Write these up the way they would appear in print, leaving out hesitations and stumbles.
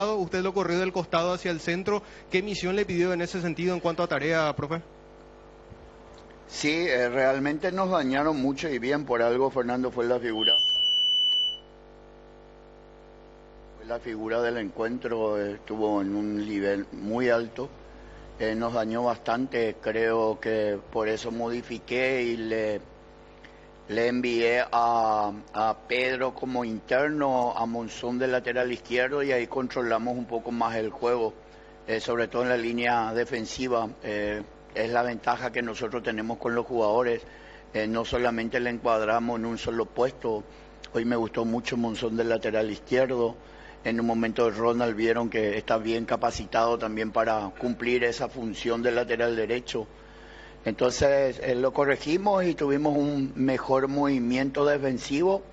usted lo corrió del costado hacia el centro. ¿Qué misión le pidió en ese sentido en cuanto a tarea, profe? Sí, realmente nos dañaron mucho y bien, por algo Fernando fue la figura. Fue la figura del encuentro, estuvo en un nivel muy alto, nos dañó bastante, creo que por eso modifiqué y le envié a Pedro como interno, a Monzón de lateral izquierdo y ahí controlamos un poco más el juego, sobre todo en la línea defensiva. Es la ventaja que nosotros tenemos con los jugadores, no solamente le encuadramos en un solo puesto. Hoy me gustó mucho Monzón del lateral izquierdo, en un momento Ronald vieron que está bien capacitado también para cumplir esa función del lateral derecho. Entonces lo corregimos y tuvimos un mejor movimiento defensivo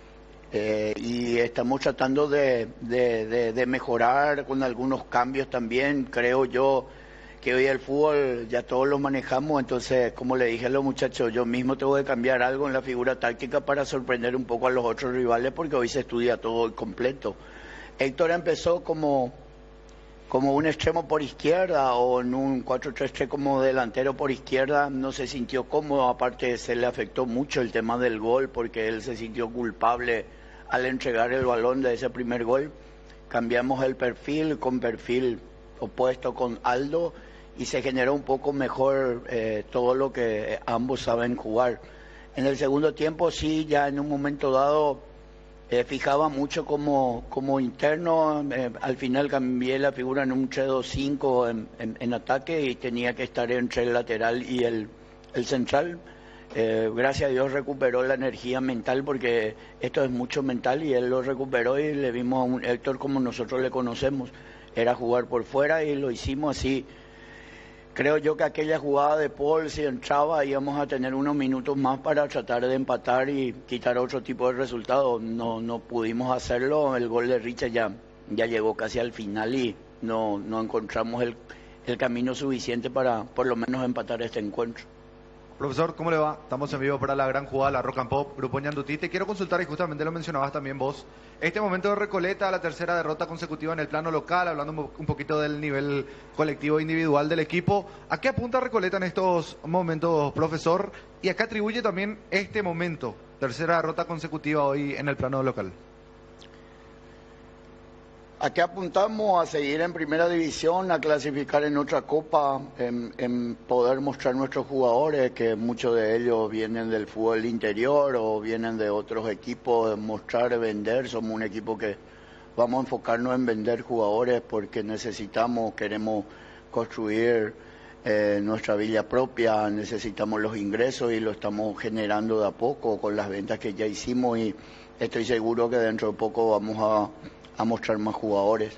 y estamos tratando de mejorar con algunos cambios también. Creo yo que hoy el fútbol ya todos lo manejamos, entonces como le dije a los muchachos, yo mismo tengo que cambiar algo en la figura táctica para sorprender un poco a los otros rivales porque hoy se estudia todo el completo. Héctor empezó como un extremo por izquierda o en un 4-3-3 como delantero por izquierda, no se sintió cómodo, aparte se le afectó mucho el tema del gol porque él se sintió culpable al entregar el balón de ese primer gol. Cambiamos el perfil con perfil opuesto con Aldo y se generó un poco mejor todo lo que ambos saben jugar. En el segundo tiempo sí, ya en un momento dado fijaba mucho como interno, al final cambié la figura en un 3-2-5 en ataque y tenía que estar entre el lateral y el central. Gracias a Dios recuperó la energía mental porque esto es mucho mental y él lo recuperó y le vimos a un Héctor como nosotros le conocemos, era jugar por fuera y lo hicimos así. Creo yo que aquella jugada de Paul, si entraba, íbamos a tener unos minutos más para tratar de empatar y quitar otro tipo de resultado. No pudimos hacerlo, el gol de Richard ya llegó casi al final y no encontramos el camino suficiente para por lo menos empatar este encuentro. Profesor, ¿cómo le va? Estamos en vivo para la gran jugada, la Rock and Pop, Grupo Ñandutí. Te quiero consultar, y justamente lo mencionabas también vos, este momento de Recoleta, la tercera derrota consecutiva en el plano local, hablando un poquito del nivel colectivo e individual del equipo. ¿A qué apunta Recoleta en estos momentos, profesor? ¿Y a qué atribuye también este momento, tercera derrota consecutiva hoy en el plano local? Aquí apuntamos a seguir en primera división, a clasificar en otra copa, en poder mostrar nuestros jugadores, que muchos de ellos vienen del fútbol interior o vienen de otros equipos, mostrar, vender. Somos un equipo que vamos a enfocarnos en vender jugadores porque queremos construir nuestra villa propia, necesitamos los ingresos y lo estamos generando de a poco con las ventas que ya hicimos y estoy seguro que dentro de poco vamos a mostrar más jugadores.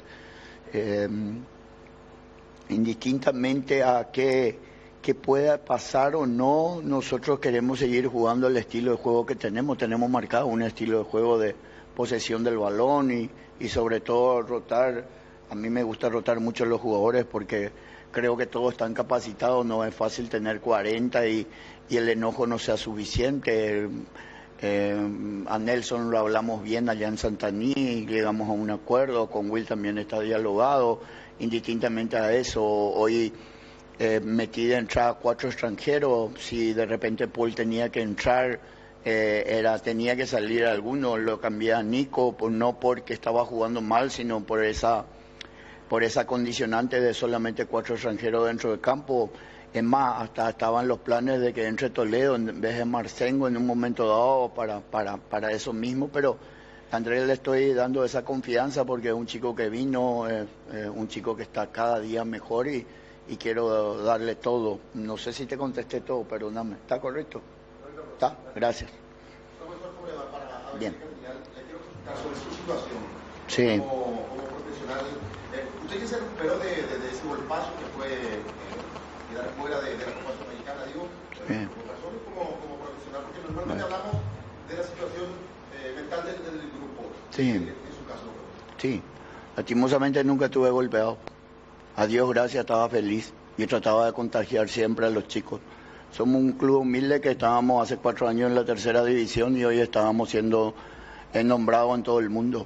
Indistintamente a qué pueda pasar o no, nosotros queremos seguir jugando el estilo de juego que tenemos marcado un estilo de juego de posesión del balón y sobre todo rotar. A mí me gusta rotar mucho los jugadores porque creo que todos están capacitados, no es fácil tener 40 y el enojo no sea suficiente. A Nelson lo hablamos bien allá en Santaní, llegamos a un acuerdo, con Will también está dialogado. Indistintamente a eso, hoy metí de entrada 4 extranjeros, si de repente Paul tenía que entrar, tenía que salir alguno, lo cambié a Nico, no porque estaba jugando mal, sino por esa condicionante de solamente 4 extranjeros dentro del campo. Es más, hasta estaban los planes de que entre Toledo en vez de Marcengo en un momento dado para eso mismo, pero a Andrés le estoy dando esa confianza porque es un chico que vino, un chico que está cada día mejor y quiero darle todo. No sé si te contesté todo, perdóname. ¿Está correcto? ¿Está? Gracias. Bien. Le quiero consultar sobre su situación. Sí. Como profesional, usted ya se recuperó de ese golpazo que fue quedar fuera de la Copa Sudamericana, digo, por razones como profesional, porque normalmente hablamos de la situación mental del grupo. Sí. En su caso. Sí. Lastimosamente nunca estuve golpeado. A Dios gracias, estaba feliz y trataba de contagiar siempre a los chicos. Somos un club humilde que estábamos hace 4 años en la tercera división y hoy estábamos siendo nombrados en todo el mundo.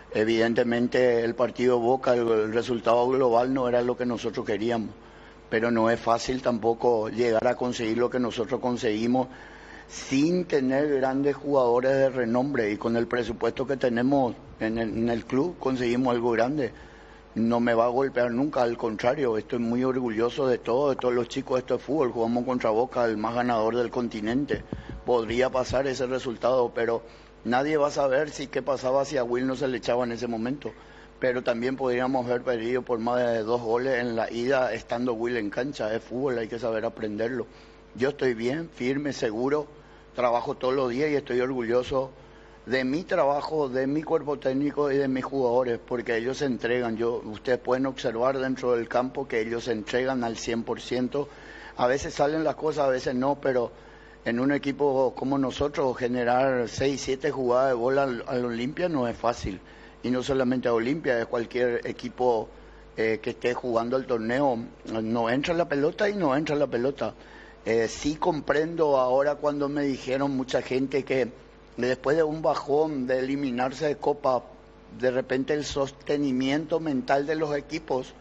Evidentemente el partido Boca, el resultado global no era lo que nosotros queríamos, pero no es fácil tampoco llegar a conseguir lo que nosotros conseguimos sin tener grandes jugadores de renombre, y con el presupuesto que tenemos en el club conseguimos algo grande. No me va a golpear nunca, al contrario, estoy muy orgulloso de todos los chicos de este fútbol. Jugamos contra Boca, el más ganador del continente. Podría pasar ese resultado, pero nadie va a saber qué pasaba si a Will no se le echaba en ese momento. Pero también podríamos haber perdido por más de 2 goles en la ida estando Will en cancha. Es fútbol, hay que saber aprenderlo. Yo estoy bien, firme, seguro, trabajo todos los días y estoy orgulloso de mi trabajo, de mi cuerpo técnico y de mis jugadores, porque ellos se entregan. Ustedes pueden observar dentro del campo que ellos se entregan al 100%. A veces salen las cosas, a veces no, pero en un equipo como nosotros generar 6, 7 jugadas de gol al Olimpia no es fácil. Y no solamente a Olimpia, es cualquier equipo que esté jugando el torneo. No entra la pelota y no entra la pelota. Sí comprendo ahora cuando me dijeron mucha gente que después de un bajón, de eliminarse de Copa, de repente el sostenimiento mental de los equipos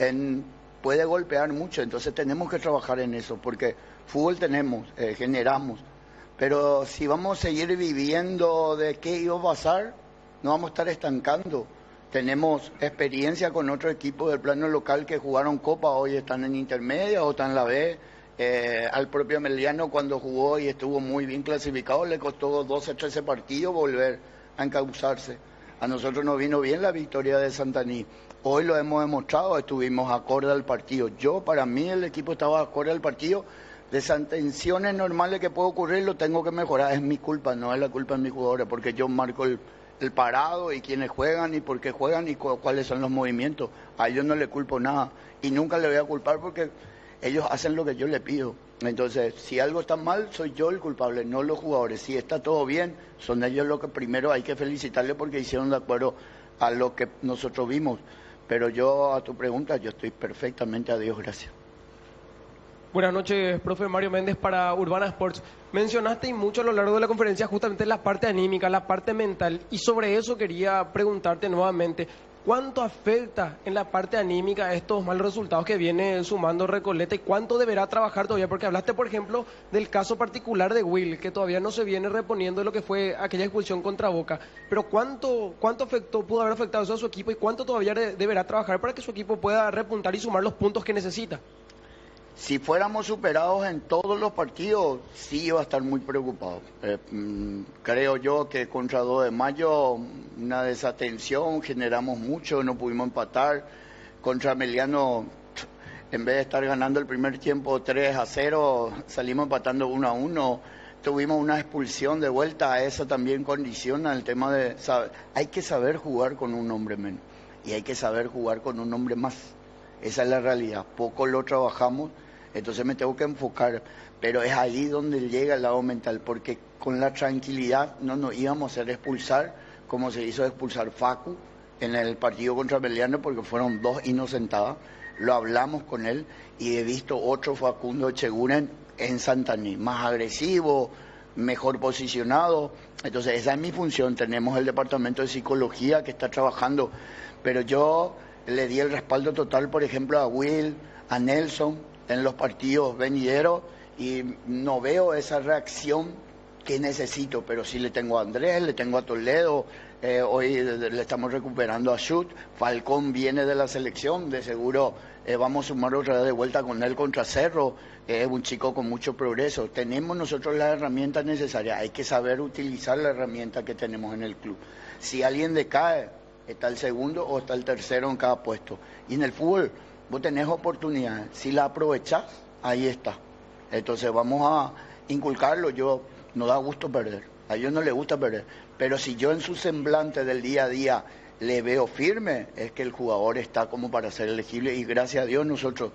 puede golpear mucho. Entonces tenemos que trabajar en eso, porque fútbol tenemos, generamos. Pero si vamos a seguir viviendo de qué iba a pasar, no vamos a estar estancando. Tenemos experiencia con otros equipos del plano local que jugaron Copa, hoy están en intermedia o están en la B. Al propio Meliano, cuando jugó y estuvo muy bien clasificado, le costó 12, 13 partidos volver a encauzarse. A nosotros nos vino bien la victoria de Santaní. Hoy lo hemos demostrado, estuvimos acorde al partido. Para mí el equipo estaba acorde al partido. Desatenciones normales que puede ocurrir lo tengo que mejorar. Es mi culpa, no es la culpa de mis jugadores, porque yo marco el parado y quiénes juegan y por qué juegan y cuáles son los movimientos. A ellos no le culpo nada y nunca le voy a culpar porque ellos hacen lo que yo les pido. Entonces, si algo está mal, soy yo el culpable, no los jugadores. Si está todo bien, son ellos los que primero hay que felicitarles porque hicieron de acuerdo a lo que nosotros vimos. Pero yo, a tu pregunta, yo estoy perfectamente, a Dios gracias. Buenas noches, profe Mario Méndez para Urbana Sports. Mencionaste y mucho a lo largo de la conferencia justamente la parte anímica, la parte mental, y sobre eso quería preguntarte nuevamente. ¿Cuánto afecta en la parte anímica estos malos resultados que viene sumando Recoleta y cuánto deberá trabajar todavía? Porque hablaste, por ejemplo, del caso particular de Will, que todavía no se viene reponiendo de lo que fue aquella expulsión contra Boca. Pero ¿cuánto pudo haber afectado eso a su equipo y cuánto todavía deberá trabajar para que su equipo pueda repuntar y sumar los puntos que necesita? Si fuéramos superados en todos los partidos, sí iba a estar muy preocupado. Creo yo que contra 2 de mayo, una desatención, generamos mucho, no pudimos empatar. Contra Meliano, en vez de estar ganando el primer tiempo 3-0, salimos empatando 1-1. Tuvimos una expulsión de vuelta, eso también condiciona el tema de saber. Hay que saber jugar con un hombre menos y hay que saber jugar con un hombre más. Esa es la realidad. Poco lo trabajamos. Entonces me tengo que enfocar, pero es ahí donde llega el lado mental, porque con la tranquilidad no nos íbamos a hacer expulsar, como se hizo expulsar Facu en el partido contra Meliano, porque fueron 2 inocentadas. Lo hablamos con él y he visto otro Facundo Echeguren en Santaní, más agresivo, mejor posicionado. Entonces esa es mi función. Tenemos el departamento de psicología que está trabajando, pero yo le di el respaldo total, por ejemplo, a Will, a Nelson, en los partidos venideros, y no veo esa reacción que necesito, pero sí le tengo a Andrés, le tengo a Toledo, hoy le estamos recuperando a Schut, Falcón viene de la selección, de seguro vamos a sumar otra vez de vuelta con él contra Cerro, es un chico con mucho progreso. Tenemos nosotros las herramientas necesarias, hay que saber utilizar la herramienta que tenemos en el club. Si alguien decae, está el segundo o está el tercero en cada puesto. Y en el fútbol vos tenés oportunidades, si la aprovechás, ahí está. Entonces vamos a inculcarlo. No da gusto perder, a ellos no les gusta perder, pero si yo en su semblante del día a día le veo firme, es que el jugador está como para ser elegible, y gracias a Dios nosotros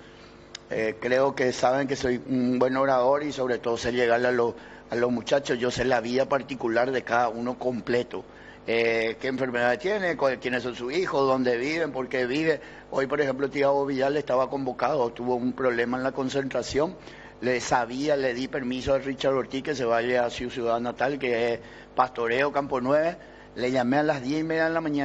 creo que saben que soy un buen orador y sobre todo sé llegarle a los muchachos. Yo sé la vida particular de cada uno completo. Qué enfermedad tiene, quiénes son sus hijos, dónde viven, por qué vive. Hoy, por ejemplo, Thiago Vidal estaba convocado, tuvo un problema en la concentración, le di permiso a Richard Ortiz que se vaya a su ciudad natal, que es Pastoreo, Campo 9, le llamé a las 10:30 de la mañana,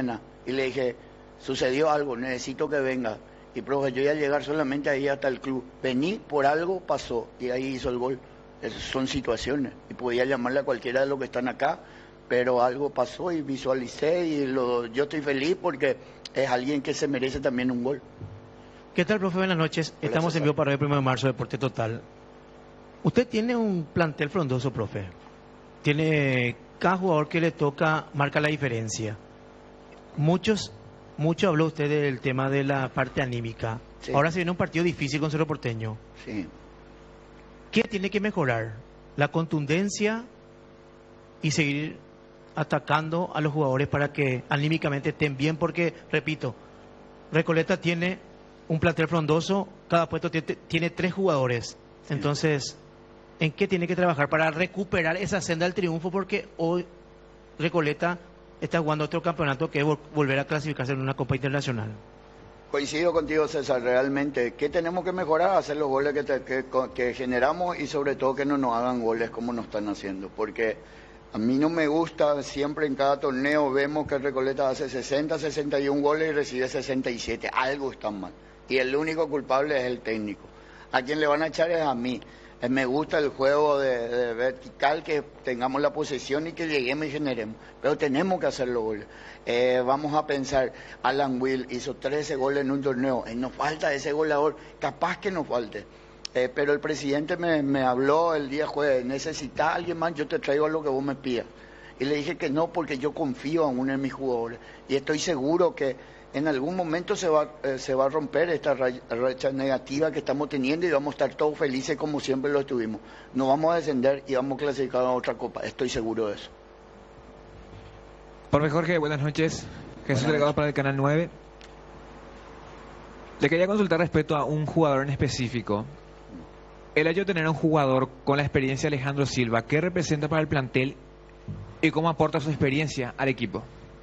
Y le dije, sucedió algo, necesito que venga. Y profe, yo iba a llegar solamente ahí hasta el club. Vení, por algo pasó, y ahí hizo el gol. Esas son situaciones, y podía llamarle a cualquiera de los que están acá, pero algo pasó y visualicé, y yo estoy feliz porque es alguien que se merece también un gol. ¿Qué tal, profe? Buenas noches. Estamos en vivo para el 1 de marzo, Deporte Total. Usted tiene un plantel frondoso, profe. Tiene cada jugador que le toca, marca la diferencia. Mucho habló usted del tema de la parte anímica. Sí. Ahora se viene un partido difícil con Cerro Porteño. Sí. ¿Qué tiene que mejorar? La contundencia y seguir atacando a los jugadores para que anímicamente estén bien, porque, repito, Recoleta tiene un plantel frondoso, cada puesto tiene 3 jugadores. Sí. Entonces, ¿en qué tiene que trabajar para recuperar esa senda del triunfo? Porque hoy Recoleta está jugando otro campeonato que es volver a clasificarse en una Copa Internacional. Coincido contigo, César, realmente. ¿Qué tenemos que mejorar? Hacer los goles que generamos y sobre todo que no nos hagan goles como nos están haciendo. Porque a mí no me gusta, siempre en cada torneo vemos que el Recoleta hace 60, 61 goles y recibe 67. Algo está mal. Y el único culpable es el técnico. A quien le van a echar es a mí. Me gusta el juego de vertical, que tengamos la posesión y que lleguemos y generemos. Pero tenemos que hacer los goles. Vamos a pensar, Alan Will hizo 13 goles en un torneo. Nos falta ese goleador, capaz que nos falte. Pero el presidente me habló el día jueves, necesita a alguien más, yo te traigo lo que vos me pidas. Y le dije que no, porque yo confío aún en mis jugadores. Y estoy seguro que en algún momento se va a romper esta racha negativa que estamos teniendo y vamos a estar todos felices como siempre lo estuvimos. No vamos a descender y vamos a clasificar a otra copa, estoy seguro de eso. Profe Jorge, buenas noches. Jesús Delegado para el Canal 9. Le quería consultar respecto a un jugador en específico. El hecho de tener a un jugador con la experiencia de Alejandro Silva, ¿qué representa para el plantel y cómo aporta su experiencia al equipo?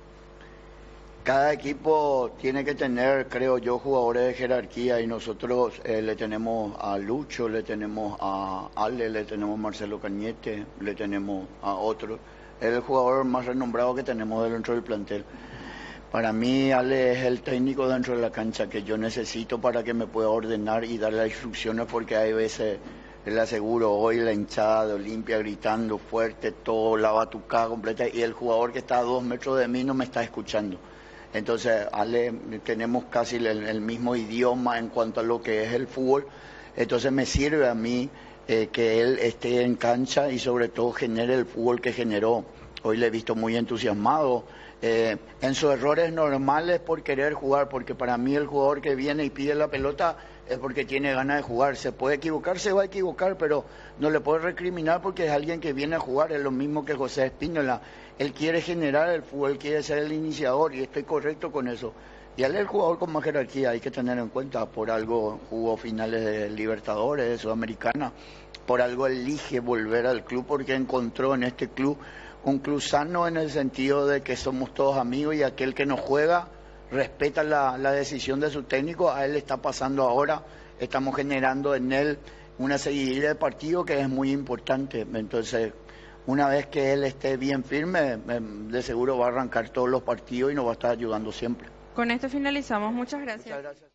Cada equipo tiene que tener, creo yo, jugadores de jerarquía, y nosotros le tenemos a Lucho, le tenemos a Ale, le tenemos a Marcelo Cañete, le tenemos a otros. Es el jugador más renombrado que tenemos dentro del plantel. Para mí, Ale es el técnico dentro de la cancha que yo necesito para que me pueda ordenar y dar las instrucciones, porque hay veces, le aseguro, hoy la hinchada de Olimpia gritando fuerte, todo, la batucada completa, y el jugador que está a 2 metros de mí no me está escuchando. Entonces, Ale, tenemos casi el mismo idioma en cuanto a lo que es el fútbol. Entonces, me sirve a mí que él esté en cancha y sobre todo genere el fútbol que generó. Hoy le he visto muy entusiasmado. En sus errores normales por querer jugar, porque para mí el jugador que viene y pide la pelota es porque tiene ganas de jugar. Se puede equivocar, se va a equivocar, pero no le puede recriminar porque es alguien que viene a jugar. Es lo mismo que José Espínola. Él quiere generar el fútbol, quiere ser el iniciador, y estoy correcto con eso. Y al el jugador con más jerarquía hay que tener en cuenta, por algo jugó finales de Libertadores, de Sudamericana, por algo elige volver al club, porque encontró en este club un club sano, en el sentido de que somos todos amigos y aquel que no juega respeta la decisión de su técnico. A él le está pasando ahora, estamos generando en él una seguidilla de partido que es muy importante. Entonces, una vez que él esté bien firme, de seguro va a arrancar todos los partidos y nos va a estar ayudando siempre. Con esto finalizamos. Muchas gracias. Muchas gracias.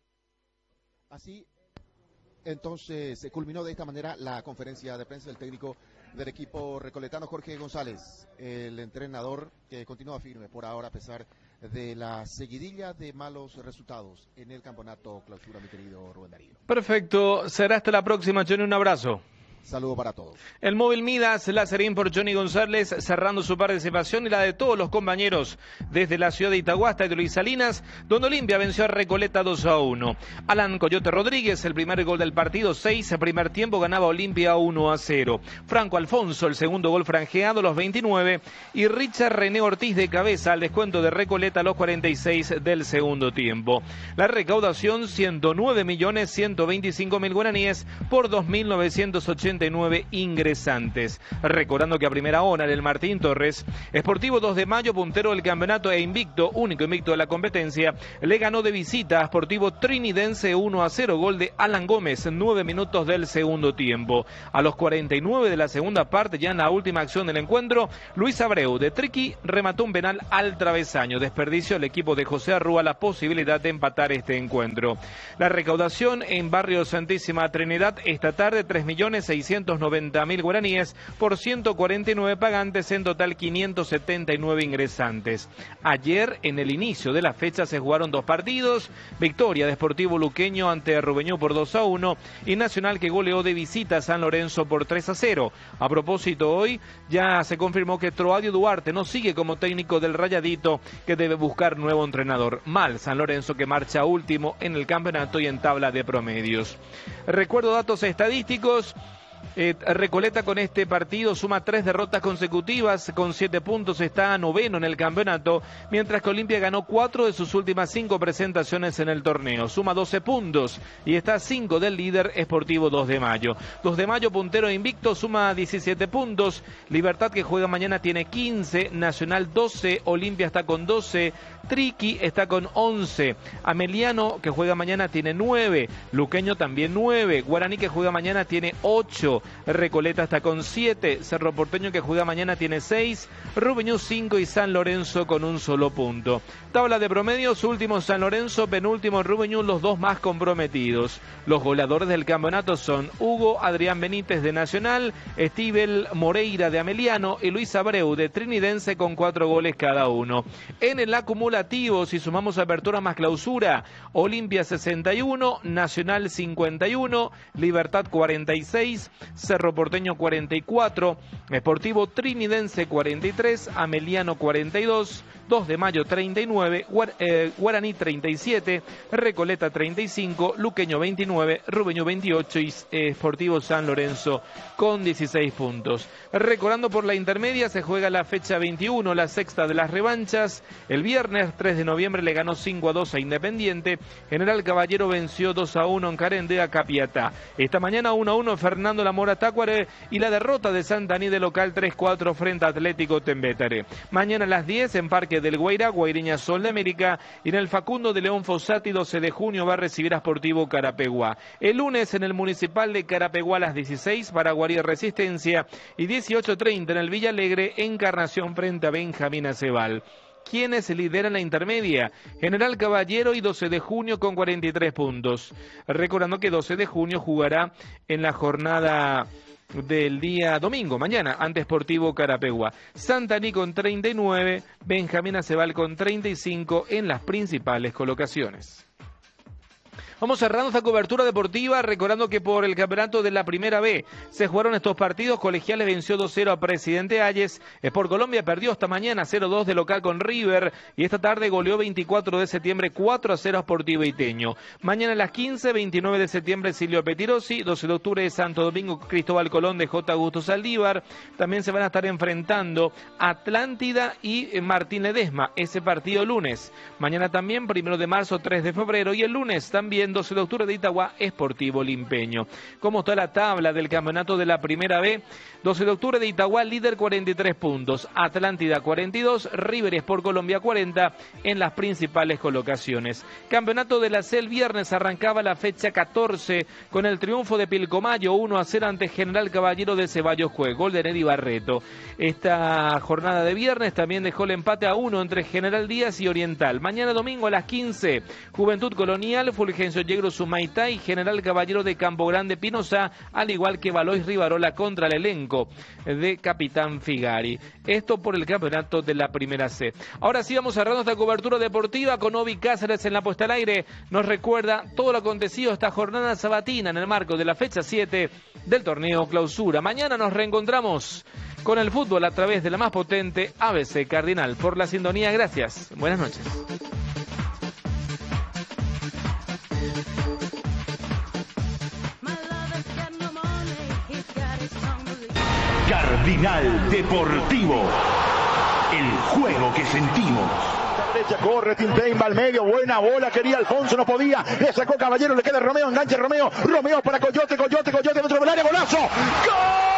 Así, entonces, se culminó de esta manera la conferencia de prensa del técnico del equipo recoletano, Jorge González, el entrenador que continúa firme por ahora a pesar de la seguidilla de malos resultados en el campeonato clausura, mi querido Rubén Darío. Perfecto, será hasta la próxima, Johnny, un abrazo. Saludo para todos. El móvil Midas, Lazarín por Johnny González, cerrando su participación y la de todos los compañeros desde la ciudad de Itaguasta y de Luis Salinas, donde Olimpia venció a Recoleta 2-1. Alan Coyote Rodríguez, el primer gol del partido, 6, primer tiempo ganaba Olimpia 1-0. Franco Alfonso, el segundo gol franjeado, los 29, y Richard René Ortiz de cabeza al descuento de Recoleta, los 46 del segundo tiempo. La recaudación, 109.125.000 guaraníes por 2.980 89 ingresantes. Recordando que a primera hora en el Martín Torres, Sportivo 2 de Mayo, puntero del campeonato e invicto, único invicto de la competencia, le ganó de visita a Sportivo Trinidense 1-0, gol de Alan Gómez, 9 minutos del segundo tiempo. A los 49 de la segunda parte, ya en la última acción del encuentro, Luis Abreu de Triqui remató un penal al travesaño. Desperdicio el equipo de José Arrúa la posibilidad de empatar este encuentro. La recaudación en Barrio Santísima Trinidad esta tarde, 3.690.000 guaraníes por 149 pagantes, en total 579 ingresantes. Ayer, en el inicio de la fecha, se jugaron dos partidos: victoria de Sportivo Luqueño ante Rubeñú por 2-1 y Nacional, que goleó de visita a San Lorenzo por 3-0. A propósito, hoy ya se confirmó que Troadio Duarte no sigue como técnico del Rayadito, que debe buscar nuevo entrenador. Mal San Lorenzo, que marcha último en el campeonato y en tabla de promedios. Recuerdo datos estadísticos. Recoleta con este partido suma 3 derrotas consecutivas, con 7 puntos está noveno en el campeonato, mientras que Olimpia ganó 4 de sus últimas 5 presentaciones en el torneo, suma 12 puntos y está a 5 del líder Sportivo 2 de Mayo. 2 de Mayo, puntero invicto, suma 17 puntos, Libertad, que juega mañana, tiene 15, Nacional 12, Olimpia está con 12, Triqui está con 11, Ameliano, que juega mañana, tiene 9, Luqueño también 9, Guaraní, que juega mañana, tiene 8, Recoleta está con 7, Cerro Porteño, que juega mañana, tiene 6, Rubeñú 5 y San Lorenzo con un solo punto. Tabla de promedios: último San Lorenzo, penúltimo Rubeñú, los dos más comprometidos. Los goleadores del campeonato son Hugo Adrián Benítez de Nacional, Estíbel Moreira de Ameliano y Luis Abreu de Trinidense, con 4 goles cada uno. En el acumulativo, si sumamos apertura más clausura, Olimpia 61, Nacional 51, Libertad 46, Cerro Porteño 44, Sportivo Trinidense 43, Ameliano 42, 2 de Mayo 39, Guaraní 37, Recoleta 35, Luqueño 29, Rubeñú 28 y Sportivo San Lorenzo con 16 puntos. Recordando, por la intermedia se juega la fecha 21, la sexta de las revanchas. El viernes 3 de noviembre le ganó 5-2 a Independiente. General Caballero venció 2-1 en Carendé a Capiatá. Esta mañana 1-1 Fernando Lamora Tácuare y la derrota de Santaní de local 3-4 frente a Atlético Tembétare. Mañana a las 10 en Parque del Guairá, Guairiña Sol de América, y en el Facundo de León Fossati 12 de junio va a recibir a Sportivo Carapeguá. El lunes en el Municipal de Carapeguá a las 16 Paraguarí Resistencia y 18:30 en el Villa Alegre Encarnación frente a Benjamín Acebal. ¿Quiénes lideran la intermedia? General Caballero y 12 de junio con 43 puntos. Recordando que 12 de junio jugará en la jornada del día domingo, mañana, ante Sportivo Carapeguá. Santaní con 39, Benjamín Acebal con 35 en las principales colocaciones. Vamos cerrando esta cobertura deportiva, recordando que por el campeonato de la Primera B se jugaron estos partidos. Colegiales venció 2-0 a Presidente Hayes. Sport Colombia perdió esta mañana 0-2 de local con River. Y esta tarde goleó 24 de septiembre 4-0 a Sportivo Iteño. Mañana a las 15, 29 de septiembre Silvio Petirosi. 12 de octubre de Santo Domingo Cristóbal Colón de J. Augusto Saldívar. También se van a estar enfrentando Atlántida y Martín Ledesma. Ese partido lunes. Mañana también 1 de marzo, 3 de febrero. Y el lunes también 12 de octubre de Itagua, Sportivo Limpeño. ¿Cómo está la tabla del campeonato de la Primera B? 12 de octubre de Itagua, líder, 43 puntos. Atlántida 42, River y Sport Colombia 40 en las principales colocaciones. Campeonato de la C, el viernes arrancaba la fecha 14 con el triunfo de Pilcomayo 1-0 ante General Caballero de Ceballos Juez, gol de Neri Barreto. Esta jornada de viernes también dejó el empate a 1 entre General Díaz y Oriental. Mañana domingo a las 15, Juventud Colonial, Fulgencio Yegro Sumaitá y General Caballero de Campo Grande Pinoza, al igual que Valois Rivarola contra el elenco de Capitán Figari. Esto por el campeonato de la Primera C. Ahora sí, vamos cerrando esta cobertura deportiva con Ovi Cáceres en la puesta al aire. Nos recuerda todo lo acontecido esta jornada sabatina en el marco de la fecha 7 del torneo Clausura. Mañana nos reencontramos con el fútbol a través de la más potente ABC Cardinal. Por la sintonía, gracias. Buenas noches. Cardinal Deportivo, el juego que sentimos. derecha, corre Tim Payne, va al medio, buena bola, quería Alfonso, no podía, le sacó Caballero, le queda Romeo, enganche Romeo para Coyote dentro del área, golazo, ¡gol!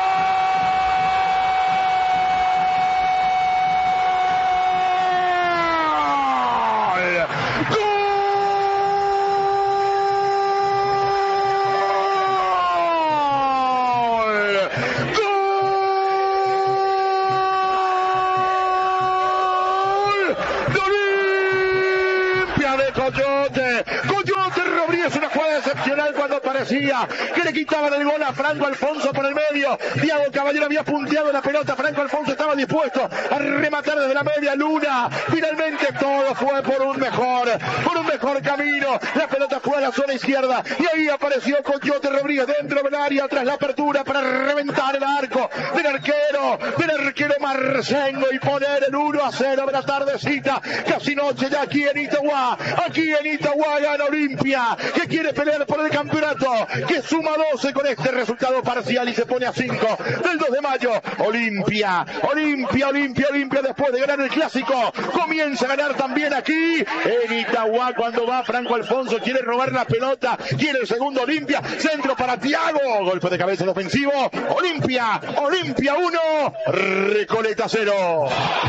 Coyote Rodríguez, una jugada excepcional cuando parecía que le quitaban el gol a Franco Alfonso por el medio. Thiago Caballero había punteado la pelota, Franco Alfonso estaba dispuesto a rematar desde la media luna. Finalmente todo fue por un mejor camino. La pelota fue a la zona izquierda y ahí apareció Coyote Rodríguez dentro del área tras la apertura para reventar el arco del arquero Marcengo y poner el 1-0 de la tardecita, casi noche ya aquí en Itagua gana Olimpia, que quiere pelear por el campeonato, que suma 12 con este resultado parcial y se pone a 5 del 2 de mayo. Olimpia, después de ganar el clásico, comienza a ganar también aquí en Itagua. Cuando va Franco Alfonso, quiere robar la pelota, quiere el segundo Olimpia, centro para Thiago, golpe de cabeza defensivo. Olimpia 1, Recoleta 0.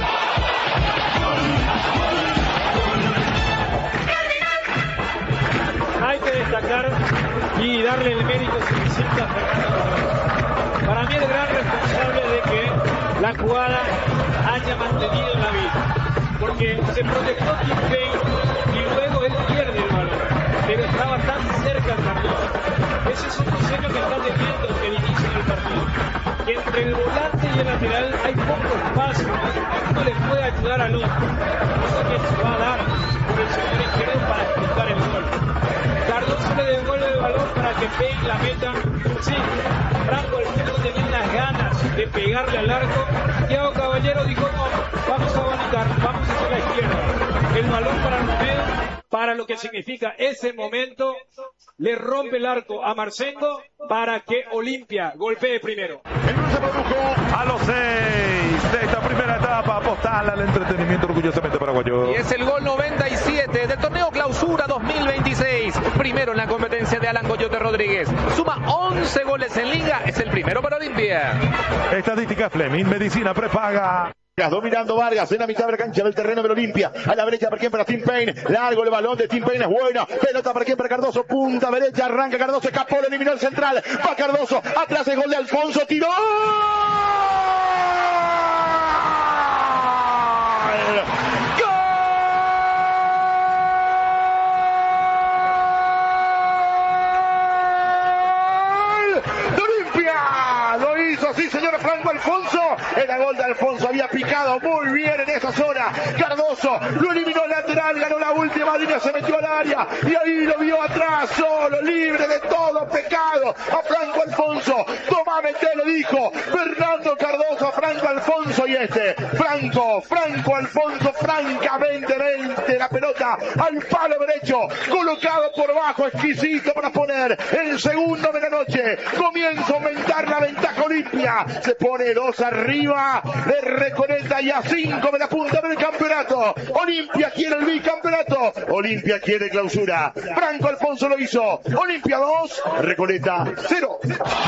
Hay que destacar y darle el mérito suficiente a Fernando Cardoso. Para mí el gran responsable de que la jugada haya mantenido la vida, porque se proyectó Tim Payne y luego él pierde el balón, pero estaba tan cerca el Cardoso. Ese es un diseño que está teniendo el inicio del partido, que entre el volante y el lateral hay poco espacio, uno le puede ayudar al otro, cosa que se va a dar por el sector izquierdo para ejecutar el gol. Cardoso le devuelve el balón para que Payne la meta. Sí, Franco Alfonso tenía unas ganas de pegarle al arco. Thiago Caballero dijo: no, vamos a abandonar, vamos hacia la izquierda. El balón para Romeo, para lo que significa ese momento, le rompe el arco a Marcengo para que Olimpia golpee primero. El gol se produjo a los 6 de esta primera etapa. Postal al entretenimiento orgullosamente paraguayo. Y es el gol 97 del torneo Clausura 2026. Primero en la competencia de Alan Coyote Rodríguez. Suma 11 goles en liga. Es el primero para Olimpia. Estadística Fleming, medicina prepaga. Dominando Vargas en la mitad de la cancha del terreno de Olimpia. A la derecha para quien, para Tim Payne. Largo el balón de Tim Payne, es bueno. Pelota para quien, para Cardoso. Punta derecha, arranca Cardoso, escapó, lo eliminó el central. Va Cardoso, atrás el gol de Alfonso, tiró. Sí, señor Franco Alfonso. Era gol de Alfonso, había picado muy bien en esa zona. Cardoso lo eliminó lateral, ganó la última línea, se metió al área y ahí lo vio atrás, solo, libre de todo pecado. A Franco Alfonso, toma, metelo, dijo Fernando Cardoso a Franco Alfonso y Franco Alfonso, francamente la pelota al palo derecho, colocado por bajo, exquisito para poner el segundo de la noche. Comienza a aumentar la ventaja Olimpia, se pone 2 arriba de Recoleta y a 5 de la punta del campeonato. Olimpia quiere el bicampeonato, Olimpia quiere clausura. Franco Alfonso lo hizo. Olimpia 2, Recoleta 0.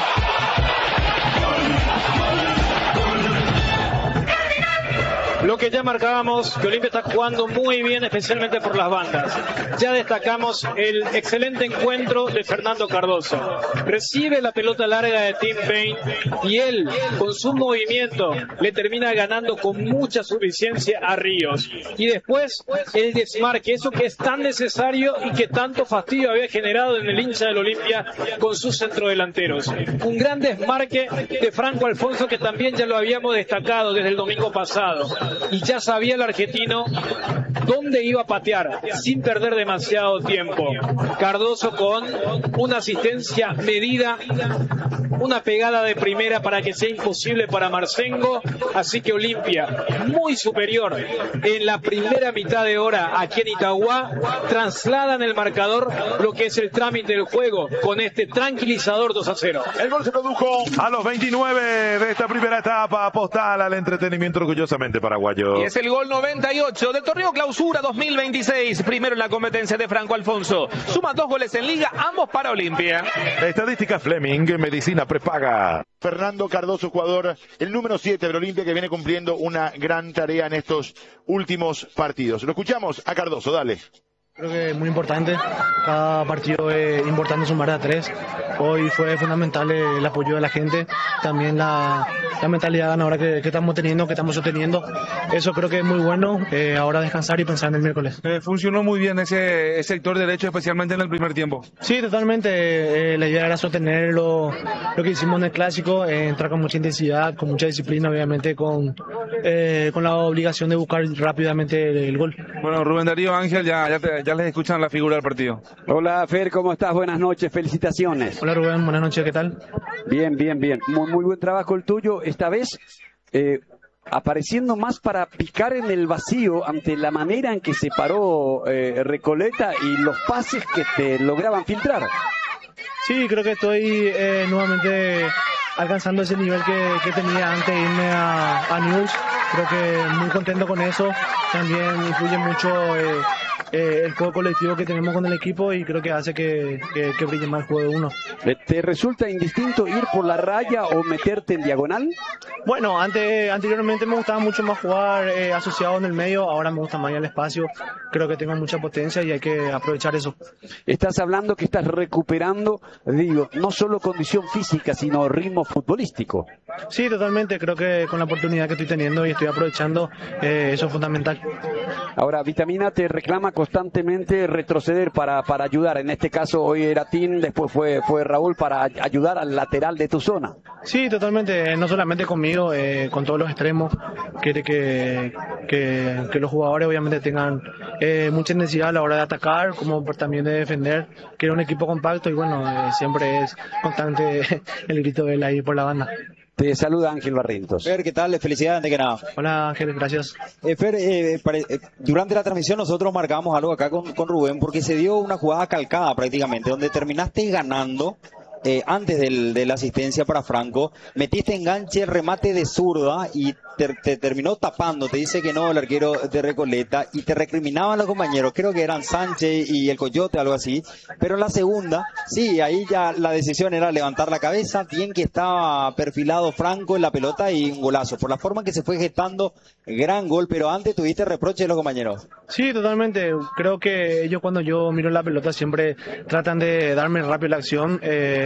Lo que ya marcábamos, que Olimpia está jugando muy bien, especialmente por las bandas. Ya destacamos el excelente encuentro de Fernando Cardoso. Recibe la pelota larga de Tim Payne y él, con su movimiento, le termina ganando con mucha suficiencia a Ríos. Y después, el desmarque, eso que es tan necesario y que tanto fastidio había generado en el hincha del Olimpia con sus centrodelanteros. Un gran desmarque de Franco Alfonso, que también ya lo habíamos destacado desde el domingo pasado. Y ya sabía el argentino dónde iba a patear sin perder demasiado tiempo. Cardoso con una asistencia medida, una pegada de primera para que sea imposible para Marcengo. Así que Olimpia, muy superior en la primera mitad de hora aquí en Itagua, traslada en el marcador lo que es el trámite del juego con este tranquilizador 2-0. El gol se produjo a los 29 de esta primera etapa. Postal al entretenimiento orgullosamente paraguayo. uruguayo. Y es el gol 98 del torneo Clausura 2026. Primero en la competencia de Franco Alfonso. Suma 2 goles en liga, ambos para Olimpia. Estadística Fleming, medicina prepaga. Fernando Cardoso, jugador, el número 7 del Olimpia, que viene cumpliendo una gran tarea en estos últimos partidos. Lo escuchamos a Cardoso, dale. Creo que es muy importante, cada partido es importante sumar de a 3. Hoy fue fundamental el apoyo de la gente, también la mentalidad ganadora que estamos teniendo, que estamos sosteniendo. Eso creo que es muy bueno, ahora descansar y pensar en el miércoles. Funcionó muy bien ese sector derecho, especialmente en el primer tiempo. Sí, totalmente, la idea era sostener lo que hicimos en el Clásico, entrar con mucha intensidad, con mucha disciplina, obviamente con la obligación de buscar rápidamente el gol. Bueno, Rubén Darío, Ángel, ya les escuchan la figura del partido. Hola Fer, ¿cómo estás? Buenas noches, felicitaciones. Hola Rubén, buenas noches, ¿qué tal? Bien. Muy buen trabajo el tuyo. Esta vez apareciendo más para picar en el vacío ante la manera en que se paró Recoleta y los pases que te lograban filtrar. Sí, creo que estoy nuevamente alcanzando ese nivel que tenía antes de irme a News. Creo que muy contento con eso. También influye mucho el juego colectivo que tenemos con el equipo y creo que hace que brille más el juego de uno. ¿Te resulta indistinto ir por la raya o meterte en diagonal? Bueno, anteriormente me gustaba mucho más jugar asociado en el medio, ahora me gusta más el espacio. Creo que tengo mucha potencia y hay que aprovechar eso. Estás hablando que estás recuperando, digo, no solo condición física, sino ritmo futbolístico. Sí, totalmente. Creo que con la oportunidad que estoy teniendo y estoy aprovechando, eso es fundamental. Ahora, Vitamina te reclama constantemente retroceder para ayudar. En este caso, hoy era Tim, después fue Raúl para ayudar al lateral de tu zona. Sí, totalmente. No solamente conmigo, con todos los extremos. Quiere que los jugadores obviamente tengan mucha necesidad a la hora de atacar, como también de defender. Quiere un equipo compacto y bueno, siempre es constante el grito de él ahí por la banda. Te saluda Ángel Barrientos. Fer, ¿qué tal? Felicidades antes que nada. Hola Ángel, gracias. Fer, durante la transmisión nosotros marcamos algo acá con Rubén porque se dio una jugada calcada prácticamente, donde terminaste ganando antes de la asistencia para Franco, metiste enganche, remate de zurda y te terminó tapando. Te dice que no el arquero de Recoleta y te recriminaban los compañeros, creo que eran Sánchez y el Coyote, algo así, pero en la segunda, sí, ahí ya la decisión era levantar la cabeza, bien que estaba perfilado Franco en la pelota y un golazo, por la forma en que se fue gestando, gran gol, pero antes tuviste reproche de los compañeros. Sí, totalmente, creo que ellos cuando yo miro la pelota siempre tratan de darme rápido la acción.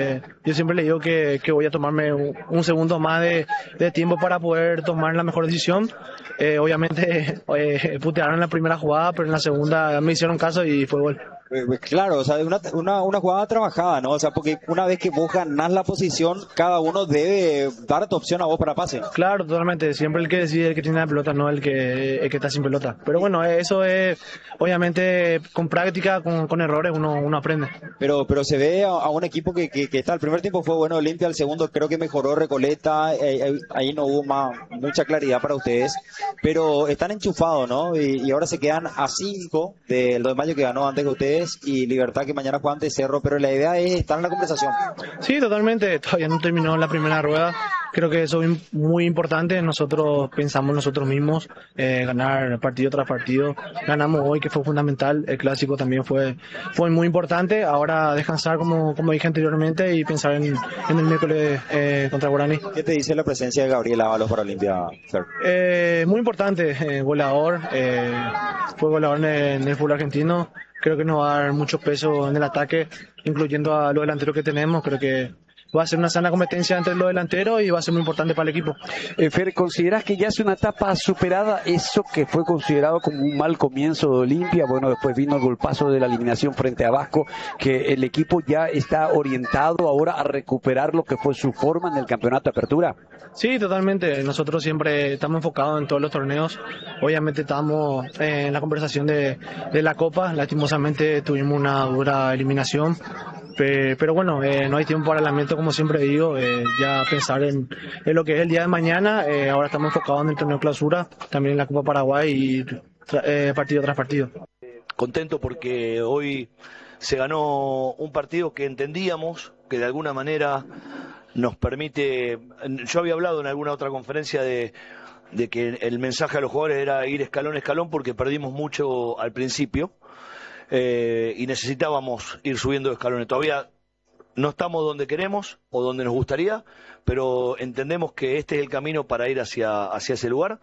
Yo siempre le digo que voy a tomarme un segundo más de tiempo para poder tomar la mejor decisión. Obviamente putearon en la primera jugada, pero en la segunda me hicieron caso y fue gol. Claro, o sea, una jugada trabajada, ¿no? O sea, porque una vez que vos ganás la posición, cada uno debe darte opción a vos para pase. Claro, totalmente. Siempre el que decide, el que tiene la pelota, no el que está sin pelota. Pero bueno, eso es, obviamente, con práctica, con errores, uno aprende. Pero se ve a un equipo que está, el primer tiempo fue bueno Olimpia, el segundo creo que mejoró Recoleta, ahí no hubo mucha claridad para ustedes, pero están enchufados, ¿no? Y ahora se quedan a 5 del 2 de mayo que ganó antes que ustedes, y Libertad que mañana juega ante Cerro, pero la idea es estar en la conversación. Sí, totalmente, todavía no terminó la primera rueda, creo que eso es muy importante. Nosotros pensamos nosotros mismos ganar partido tras partido, ganamos hoy que fue fundamental, el Clásico también fue muy importante, ahora descansar como dije anteriormente y pensar en el miércoles contra Guaraní. ¿Qué te dice la presencia de Gabriel Ábalos para Olimpia, Fer? Muy importante, goleador, fue goleador en el fútbol argentino. Creo que nos va a dar mucho peso en el ataque, incluyendo a los delanteros que tenemos. Creo que va a ser una sana competencia entre los delanteros y va a ser muy importante para el equipo. Fer, ¿considerás que ya es una etapa superada eso que fue considerado como un mal comienzo de Olimpia? Bueno, después vino el golpazo de la eliminación frente a Vasco, que el equipo ya está orientado ahora a recuperar lo que fue su forma en el campeonato de apertura. Sí, totalmente. Nosotros siempre estamos enfocados en todos los torneos. Obviamente estamos en la conversación de la Copa. Lastimosamente tuvimos una dura eliminación. Pero bueno, no hay tiempo para el lamento, como siempre digo, ya pensar en lo que es el día de mañana. Ahora estamos enfocados en el torneo Clausura, también en la Copa Paraguay y partido tras partido. Contento porque hoy se ganó un partido que entendíamos, que de alguna manera nos permite, yo había hablado en alguna otra conferencia de que el mensaje a los jugadores era ir escalón a escalón porque perdimos mucho al principio y necesitábamos ir subiendo escalones. Todavía no estamos donde queremos o donde nos gustaría, pero entendemos que este es el camino para ir hacia ese lugar.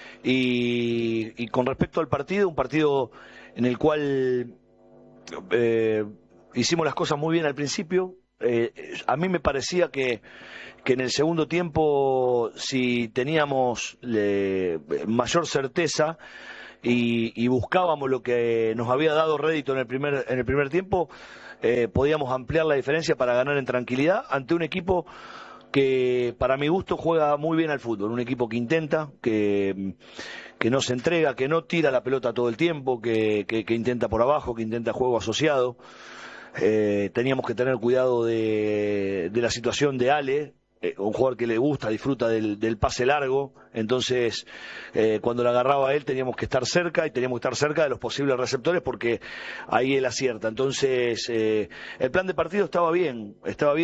Y con respecto al partido, un partido en el cual hicimos las cosas muy bien al principio. A mí me parecía que en el segundo tiempo, si teníamos mayor certeza y buscábamos lo que nos había dado rédito en el primer tiempo, podíamos ampliar la diferencia para ganar en tranquilidad ante un equipo que para mi gusto juega muy bien al fútbol, un equipo que intenta, que no se entrega, que no tira la pelota todo el tiempo, que intenta por abajo, que intenta juego asociado. Teníamos que tener cuidado de la situación de Ale, un jugador que le gusta, disfruta del pase largo. Entonces cuando la agarraba él teníamos que estar cerca, y teníamos que estar cerca de los posibles receptores porque ahí él acierta. Entonces el plan de partido estaba bien.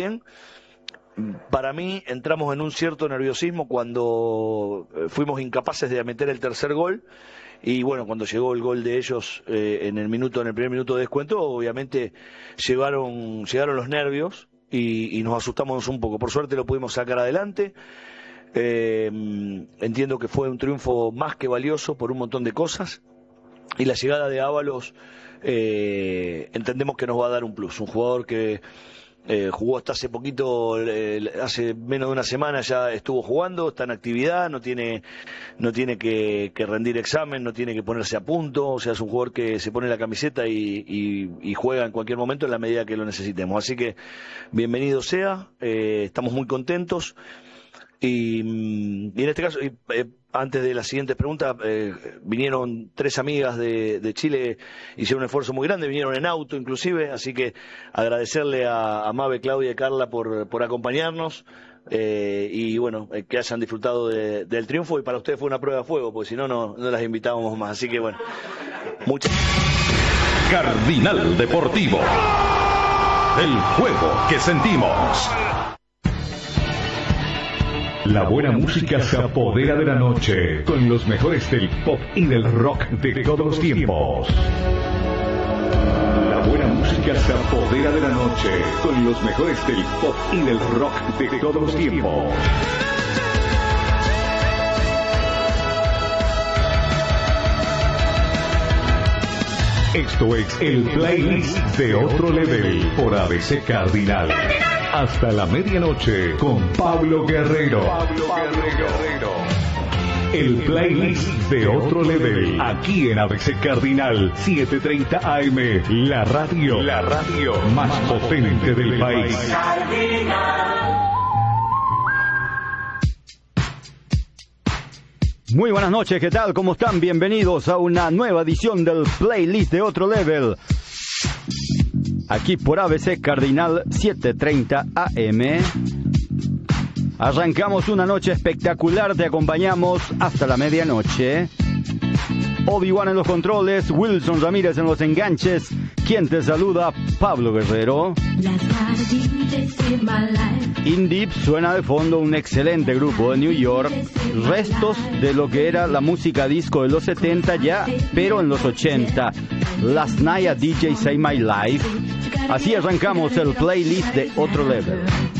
Para mí entramos en un cierto nerviosismo cuando fuimos incapaces de meter el tercer gol. Y bueno, cuando llegó el gol de ellos en el primer minuto de descuento, obviamente llegaron los nervios y nos asustamos un poco. Por suerte lo pudimos sacar adelante. Entiendo que fue un triunfo más que valioso por un montón de cosas. Y la llegada de Ábalos entendemos que nos va a dar un plus. Un jugador que jugó hasta hace poquito, hace menos de una semana ya estuvo jugando, está en actividad, no tiene que rendir examen, no tiene que ponerse a punto. O sea, es un jugador que se pone la camiseta y juega en cualquier momento en la medida que lo necesitemos. Así que bienvenido sea, estamos muy contentos. Y en este caso, antes de la siguiente pregunta, vinieron 3 amigas de Chile, hicieron un esfuerzo muy grande, vinieron en auto inclusive, así que agradecerle a Mabe, Claudia y Carla por acompañarnos, y bueno, que hayan disfrutado del triunfo. Y para ustedes fue una prueba de fuego, porque si no, no las invitábamos más. Así que bueno, muchas Cardinal Deportivo, el juego que sentimos. La buena música se apodera de la noche con los mejores del pop y del rock de todos los tiempos. La buena música se apodera de la noche con los mejores del pop y del rock de todos los tiempos. Esto es el playlist de Otro Level por ABC Cardinal. Hasta la medianoche con Pablo Guerrero. El playlist de Otro Level, aquí en ABC Cardinal 7:30 AM, la radio más potente del país. Muy buenas noches, ¿qué tal? ¿Cómo están? Bienvenidos a una nueva edición del playlist de Otro Level. Aquí por ABC Cardinal 7:30 AM. Arrancamos una noche espectacular, te acompañamos hasta la medianoche. Obi-Wan en los controles, Wilson Ramírez en los enganches. Quien te saluda, Pablo Guerrero. In Deep suena de fondo un excelente grupo de New York. Restos de lo que era la música disco de los 70 ya, pero en los 80. Last Night a DJ Say My Life. Así arrancamos el playlist de Otro Level.